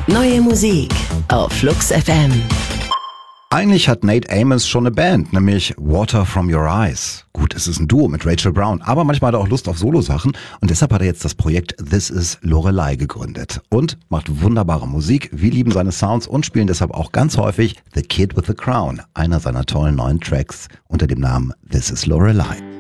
Neue Musik auf Flux FM. Eigentlich hat Nate Amos schon eine Band, nämlich Water From Your Eyes. Gut, es ist ein Duo mit Rachel Brown, aber manchmal hat er auch Lust auf Solosachen und deshalb hat er jetzt das Projekt This Is Lorelei gegründet und macht wunderbare Musik. Wir lieben seine Sounds und spielen deshalb auch ganz häufig The Kid with the Crown, einer seiner tollen neuen Tracks unter dem Namen This Is Lorelei.